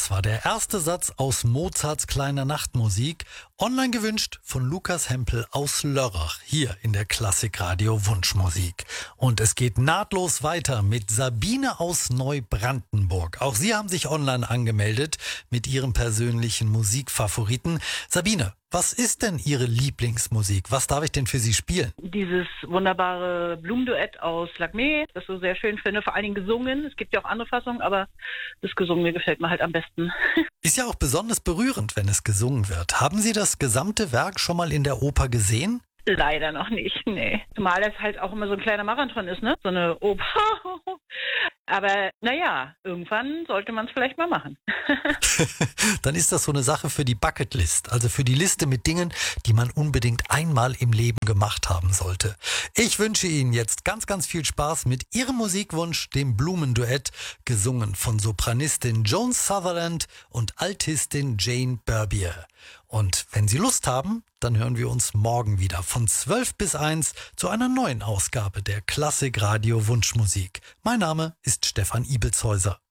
Das war der erste Satz aus Mozarts kleiner Nachtmusik, online gewünscht von Lukas Hempel aus Lörrach, hier in der Klassikradio Wunschmusik. Und es geht nahtlos weiter mit Sabine aus Neubrandenburg. Auch Sie haben sich online angemeldet mit Ihrem persönlichen Musikfavoriten. Sabine, was ist denn Ihre Lieblingsmusik? Was darf ich denn für Sie spielen? Dieses wunderbare Blumenduett aus Lakmé, das ich so sehr schön finde, vor allen Dingen gesungen. Es gibt ja auch andere Fassungen, aber das Gesungene gefällt mir halt am besten. Ist ja auch besonders berührend, wenn es gesungen wird. Haben Sie das gesamte Werk schon mal in der Oper gesehen? Leider noch nicht, nee. Zumal das halt auch immer so ein kleiner Marathon ist, ne? So eine Oper. Aber naja, irgendwann sollte man es vielleicht mal machen. Dann ist das so eine Sache für die Bucketlist, also für die Liste mit Dingen, die man unbedingt einmal im Leben gemacht haben sollte. Ich wünsche Ihnen jetzt ganz, ganz viel Spaß mit Ihrem Musikwunsch, dem Blumenduett, gesungen von Sopranistin Joan Sutherland und Altistin Jane Barbier. Und wenn Sie Lust haben, dann hören wir uns morgen wieder von 12 bis 1 zu einer neuen Ausgabe der Klassikradio Wunschmusik. Mein Name ist Stefan Ibelshäuser.